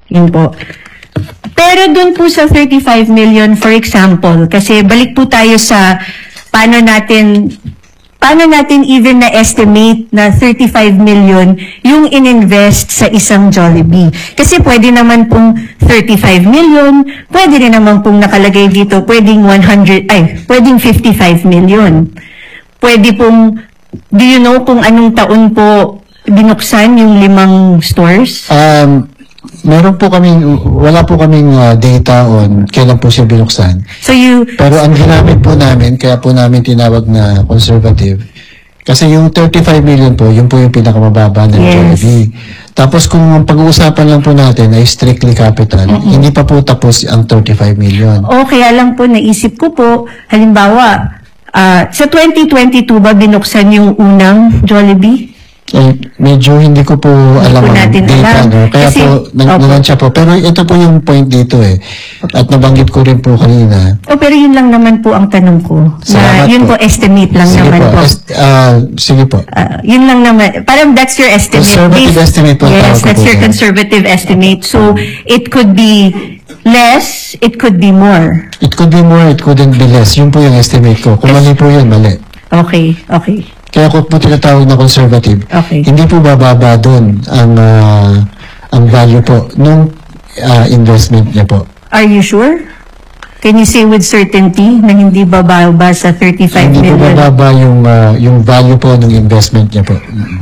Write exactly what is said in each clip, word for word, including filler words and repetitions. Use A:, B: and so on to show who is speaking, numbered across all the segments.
A: Yun po. Pero dun po sa thirty-five million, for example, kasi balik po tayo sa paano natin paano natin even na-estimate na thirty-five million yung in-invest sa isang Jollibee. Kasi pwede naman pong thirty-five million, pwede rin naman pong nakalagay dito, pwedeng one hundred, ay, pwedeng fifty-five million. Pwede pong, do you know kung anong taon po binuksan yung limang stores?
B: Um, meron po kaming, wala po kaming uh, data on kailan po siya binuksan.
A: So you...
B: Pero ang ginamit po namin, kaya po namin tinawag na conservative, kasi yung thirty-five million po, yun po yung pinakamababa ng
A: Yes.
B: Jollibee. Tapos kung ang pag-uusapan lang po natin ay strictly capital,
A: Mm-mm.
B: hindi pa po tapos ang thirty-five million.
A: O kaya lang po naisip ko po, halimbawa, ah, sa twenty twenty-two ba binuksan yung unang Jollibee?
B: Eh, medyo hindi ko po alam
A: po
B: ang
A: natin
B: data,
A: alam.
B: no? Kaya
A: Kasi-
B: po, nag
A: Opo.
B: nalansya po. Pero ito po yung point dito eh. At nabanggit ko rin po kanina.
A: O pero yun lang naman po ang tanong ko.
B: Salamat
A: na yun
B: po.
A: po, estimate lang
B: Sige
A: naman
B: po.
A: po.
B: Est- ah, sige po.
A: Ah, yun lang naman. Parang that's your estimate.
B: Conservative
A: Based-
B: estimate po ang
A: Yes,
B: tawag ko
A: that's
B: po
A: your
B: dyan.
A: conservative estimate. So, it could be less, it could be more.
B: It could be more, it couldn't be less. Yun po yung estimate ko. Kung mali po yun, mali.
A: Okay, okay.
B: Kaya ko po tinatawag na conservative.
A: Okay.
B: Hindi po bababa doon ang ah, ang value po nung ah, investment niya po.
A: Are you sure? Can you say with certainty na hindi bababa sa thirty-five
B: Hindi po
A: million?
B: bababa yung ah, yung value po ng investment niya po.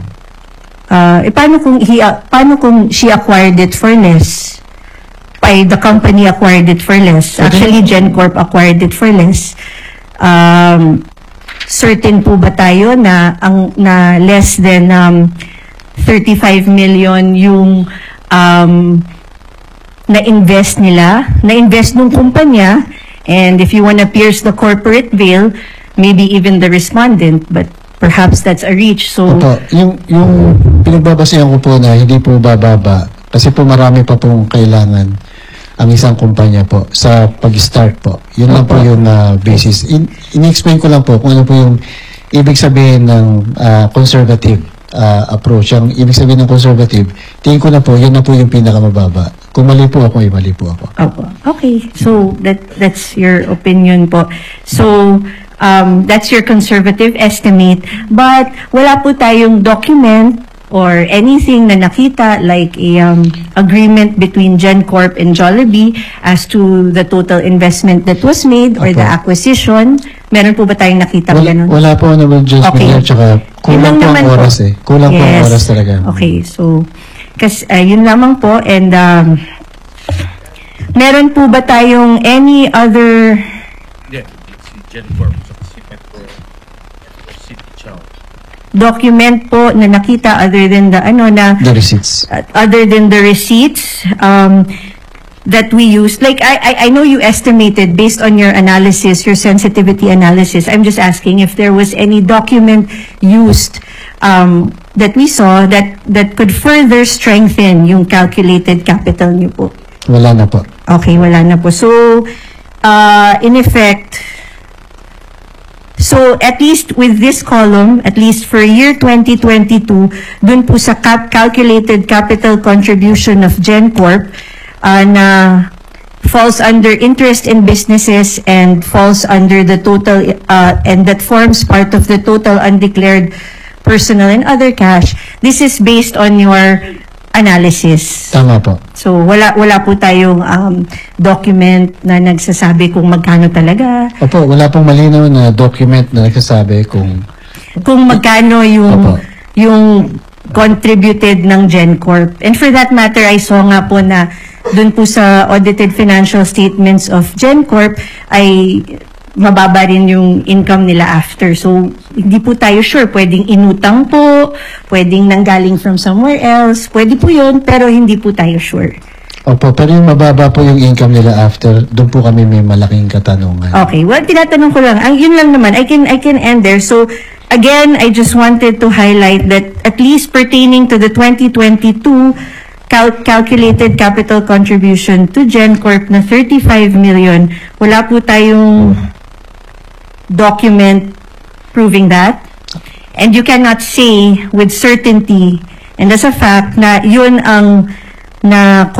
A: Uh, eh, paano kung he, uh, paano kung she acquired it for less? By the company acquired it for less. Actually, GenCorp acquired it for less. Um, certain po ba tayo na ang na less than um, thirty-five million yung um, na-invest nila, na-invest ng kumpanya, and if you wanna pierce the corporate veil, maybe even the respondent, but perhaps that's a reach. So,
B: Opo, yung, yung pinagbabasehan ko po na hindi po bababa kasi po marami pa pong kailangan ang isang kumpanya po sa pag-start po. Yun lang po
A: Opo.
B: yung ah, basis. In, in-explain ko lang po kung ano po yung ibig sabihin ng ah, conservative ah, approach. Ang ibig sabihin ng conservative, tingin ko na po, yun na po yung pinakamababa. Kung mali po ako, eh, mali po ako.
A: Opo. Okay. So, that that's your opinion po. So, um, that's your conservative estimate. But, wala po tayong document or anything na nakita like a um, agreement between GenCorp and Jollibee as to the total investment that was made or the
B: Opo.
A: acquisition. Meron po ba tayong nakita
B: Wala,
A: ganun?
B: wala po naman judgment
A: Okay.
B: okay. Tsaka
A: Yun
B: kulang
A: lang
B: po ang
A: naman po.
B: oras eh. Kulang po ang
A: Yes.
B: oras talaga.
A: Okay, so, kasi uh, yun lamang po, and um, meron po ba tayong any other,
C: Yeah, si GenCorp sa si Metro Metro City Chow.
A: document po na nakita other than the, ano, na,
B: The receipts.
A: uh, other than the receipts, um, that we use, like, I, I, I know you estimated based on your analysis, your sensitivity analysis. I'm just asking if there was any document used, um, that we saw that, that could further strengthen yung calculated capital niyo po.
B: Wala na po.
A: Okay, wala na po. So, uh, in effect, so at least with this column, at least for year twenty twenty-two, dun po sa cap calculated capital contribution of GenCorp, uh, na falls under interest in businesses and falls under the total, uh, and that forms part of the total undeclared personal and other cash. This is based on your analysis.
B: Tama po.
A: So wala wala po tayong um, document na nagsasabi kung magkano talaga,
B: Opo, wala pong malinaw na document na nagsasabi kung
A: kung magkano yung
B: Opo.
A: yung contributed ng GenCorp. And for that matter, I saw nga po na dun po sa audited financial statements of GenCorp ay mababa rin yung income nila after. So, hindi po tayo sure. Pwedeng inutang po, pwedeng nanggaling from somewhere else. Pwede po yun, pero hindi po tayo sure.
B: Opo, pero yung mababa po yung income nila after, doon po kami may malaking katanungan.
A: Okay, well, tinatanong ko lang. Ang yun lang naman, I can I can end there. So, again, I just wanted to highlight that at least pertaining to the twenty twenty-two cal calculated capital contribution to GenCorp na thirty-five million, wala po tayong document proving that. And you cannot say with certainty, and as a fact, na yun ang na